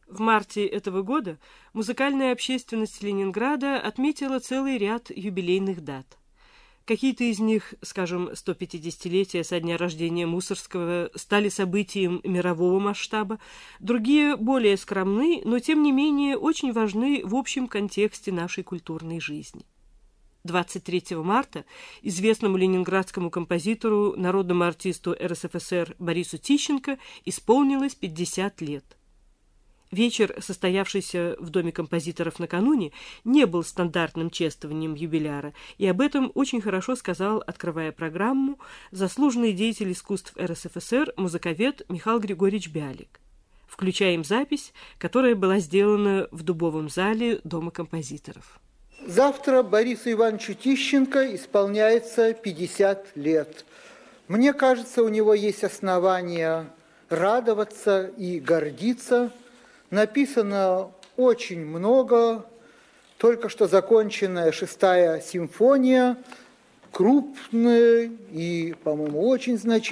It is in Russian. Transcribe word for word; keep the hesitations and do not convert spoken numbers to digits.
В марте этого года музыкальная общественность Ленинграда отметила целый ряд юбилейных дат. Какие-то из них, скажем, сто пятидесятилетие со дня рождения Мусоргского, стали событием мирового масштаба, другие более скромны, но тем не менее очень важны в общем контексте нашей культурной жизни. двадцать третьего марта известному ленинградскому композитору, народному артисту эр эс эф эс эр Борису Тищенко исполнилось пятьдесят лет. Вечер, состоявшийся в Доме композиторов накануне, не был стандартным чествованием юбиляра, и об этом очень хорошо сказал, открывая программу, заслуженный деятель искусств эр эс эф эс эр, музыковед Михаил Григорьевич Бялик. Включаем запись, которая была сделана в Дубовом зале Дома композиторов. Завтра Борису Ивановичу Тищенко исполняется пятьдесят лет. Мне кажется, у него есть основания радоваться и гордиться. Написано очень много, только что законченная шестая симфония, крупная и, по-моему, очень значительная.